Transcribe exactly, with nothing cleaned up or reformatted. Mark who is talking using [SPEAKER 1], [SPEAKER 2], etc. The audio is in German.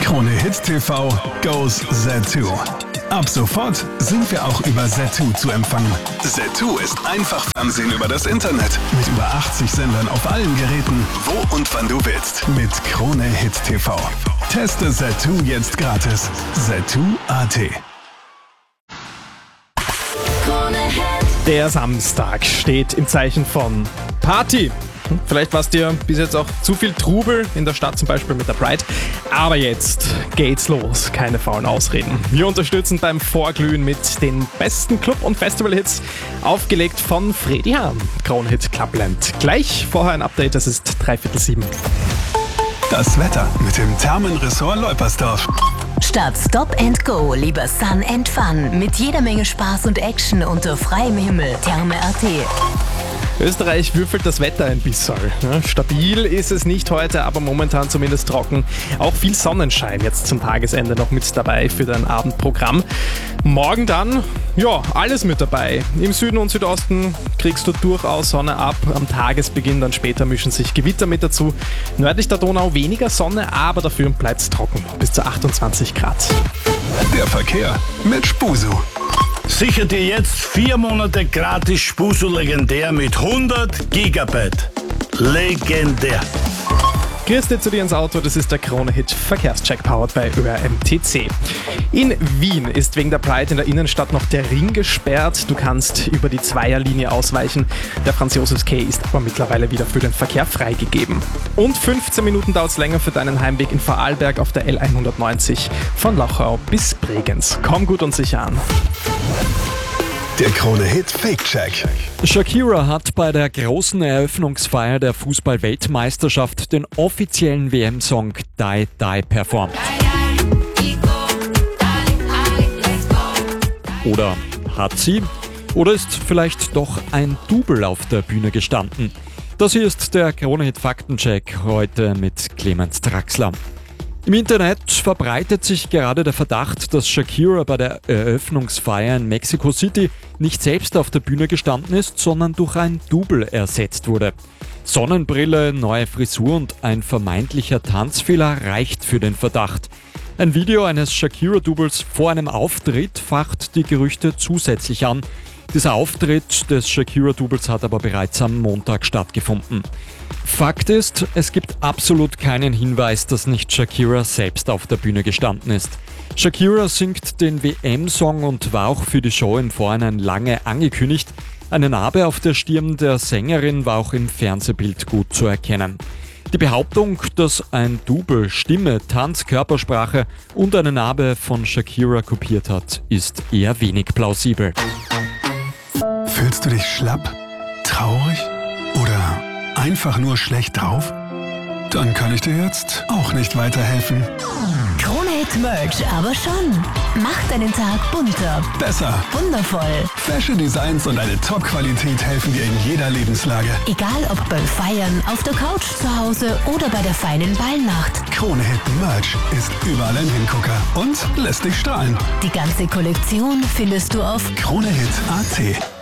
[SPEAKER 1] Krone Hit T V goes Zattoo. Ab sofort sind wir auch über Zattoo zu empfangen. Zattoo ist einfach Fernsehen über das Internet. Mit über achtzig Sendern auf allen Geräten, wo und wann du willst. Mit Krone Hit T V. Teste Zattoo jetzt gratis. Zattoo Punkt a t.
[SPEAKER 2] Der Samstag steht im Zeichen von Party. Vielleicht war es dir bis jetzt auch zu viel Trubel in der Stadt, zum Beispiel mit der Pride. Aber jetzt geht's los. Keine faulen Ausreden. Wir unterstützen beim Vorglühen mit den besten Club- und Festival-Hits, aufgelegt von Freddy Hahn. Krone Hit Clubland. Gleich vorher ein Update, es ist dreiviertel sieben.
[SPEAKER 1] Das Wetter mit dem Thermenressort Leupersdorf.
[SPEAKER 3] Statt Stop and Go lieber Sun and Fun. Mit jeder Menge Spaß und Action unter freiem Himmel. Therme Punkt a t.
[SPEAKER 2] Österreich würfelt das Wetter ein bisschen. Ja, stabil ist es nicht heute, aber momentan zumindest trocken. Auch viel Sonnenschein jetzt zum Tagesende noch mit dabei für dein Abendprogramm. Morgen dann, ja, alles mit dabei. Im Süden und Südosten kriegst du durchaus Sonne ab. Am Tagesbeginn dann später mischen sich Gewitter mit dazu. Nördlich der Donau weniger Sonne, aber dafür bleibt es trocken. Bis zu achtundzwanzig Grad.
[SPEAKER 1] Der Verkehr mit Spusu.
[SPEAKER 4] Sicher dir jetzt vier Monate gratis Spusu legendär mit hundert Gigabyte. Legendär.
[SPEAKER 2] Grüß dich zu dir ins Auto, das ist der Krone Hit Verkehrscheck powered bei Ö R M T C. In Wien ist wegen der Pride in der Innenstadt noch der Ring gesperrt. Du kannst über die Zweierlinie ausweichen. Der Franz-Josefs-Quai ist aber mittlerweile wieder für den Verkehr freigegeben. Und fünfzehn Minuten dauert es länger für deinen Heimweg in Vorarlberg auf der L hundertneunzig von Lachau bis Bregenz. Komm gut und sicher an.
[SPEAKER 1] Der Krone Hit Fake Check.
[SPEAKER 5] Shakira hat bei der großen Eröffnungsfeier der Fußball-Weltmeisterschaft den offiziellen W M-Song Die Die performt. Oder hat sie? Oder ist vielleicht doch ein Double auf der Bühne gestanden? Das hier ist der Krone Hit Faktencheck heute mit Clemens Draxler. Im Internet verbreitet sich gerade der Verdacht, dass Shakira bei der Eröffnungsfeier in Mexico City nicht selbst auf der Bühne gestanden ist, sondern durch ein Double ersetzt wurde. Sonnenbrille, neue Frisur und ein vermeintlicher Tanzfehler reicht für den Verdacht. Ein Video eines Shakira-Doubles vor einem Auftritt facht die Gerüchte zusätzlich an. Dieser Auftritt des Shakira-Doubles hat aber bereits am Montag stattgefunden. Fakt ist, es gibt absolut keinen Hinweis, dass nicht Shakira selbst auf der Bühne gestanden ist. Shakira singt den W M-Song und war auch für die Show im Vorhinein lange angekündigt. Eine Narbe auf der Stirn der Sängerin war auch im Fernsehbild gut zu erkennen. Die Behauptung, dass ein Double Stimme, Tanz, Körpersprache und eine Narbe von Shakira kopiert hat, ist eher wenig plausibel.
[SPEAKER 1] Fühlst du dich schlapp, traurig oder einfach nur schlecht drauf? Dann kann ich dir jetzt auch nicht weiterhelfen.
[SPEAKER 3] Krone Hit Merch aber schon. Macht deinen Tag bunter,
[SPEAKER 1] Besser.
[SPEAKER 3] wundervoll.
[SPEAKER 1] Fashion Designs und eine Top-Qualität helfen dir in jeder Lebenslage.
[SPEAKER 3] Egal ob beim Feiern, auf der Couch zu Hause oder bei der feinen Ballnacht.
[SPEAKER 1] Krone Hit Merch ist überall ein Hingucker und lässt dich strahlen.
[SPEAKER 3] Die ganze Kollektion findest du auf
[SPEAKER 1] Krone Hit Punkt a t.